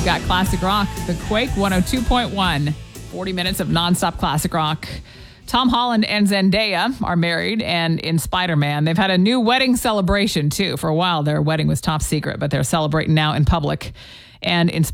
got classic rock, The Quake 102.1. 40 minutes of nonstop classic rock. Tom Holland and Zendaya are married, and in Spider-Man, they've had a new wedding celebration, too. For a while, their wedding was top secret, but they're celebrating now in public. And in